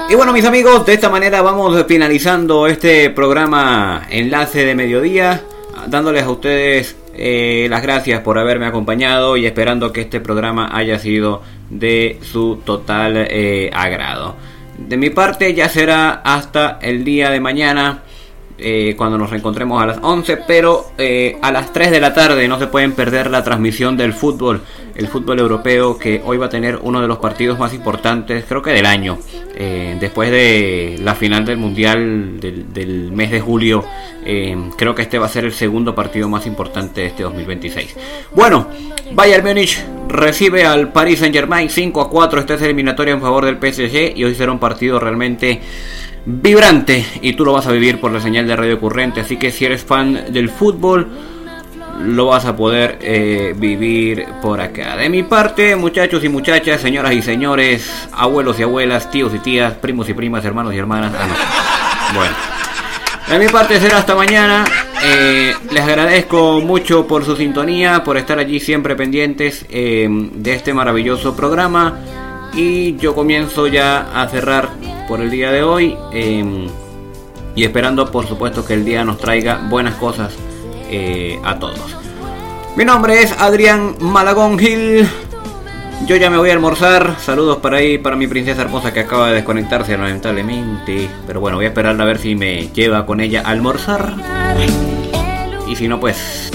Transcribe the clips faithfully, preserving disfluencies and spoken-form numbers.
Y bueno, mis amigos, de esta manera vamos finalizando este programa Enlace de Mediodía, dándoles a ustedes eh, las gracias por haberme acompañado y esperando que este programa haya sido de su total eh, agrado. De mi parte ya será hasta el día de mañana, eh, cuando nos reencontremos a las once, pero eh, a las tres de la tarde no se pueden perder la transmisión del fútbol, el fútbol europeo, que hoy va a tener uno de los partidos más importantes, creo que del año, eh, después de la final del Mundial del, del mes de julio. Eh, creo que este va a ser el segundo partido más importante de este dos mil veintiséis. Bueno, Bayern Múnich recibe al Paris Saint-Germain cinco a cuatro. Esta es eliminatoria en favor del P S G y hoy será un partido realmente vibrante y tú lo vas a vivir por la señal de Radio Currente. Así que si eres fan del fútbol, lo vas a poder eh, vivir por acá. De mi parte, muchachos y muchachas, señoras y señores, abuelos y abuelas, tíos y tías, primos y primas, hermanos y hermanas. Ah, no. Bueno, de mi parte será hasta mañana. Eh, les agradezco mucho por su sintonía, por estar allí siempre pendientes eh, de este maravilloso programa. Y yo comienzo ya a cerrar por el día de hoy, eh, y esperando por supuesto que el día nos traiga buenas cosas eh, a todos. Mi nombre es Adrián Malagón Gil. Yo ya me voy a almorzar. Saludos para ahí, para mi princesa hermosa que acaba de desconectarse lamentablemente. Pero bueno, voy a esperarla a ver si me lleva con ella a almorzar. Y si no, pues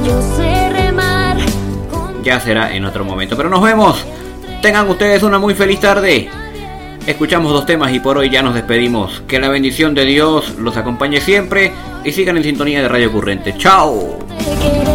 ya será en otro momento. Pero nos vemos. Tengan ustedes una muy feliz tarde. Escuchamos dos temas y por hoy ya nos despedimos. Que la bendición de Dios los acompañe siempre y sigan en sintonía de Radio Currente. ¡Chao!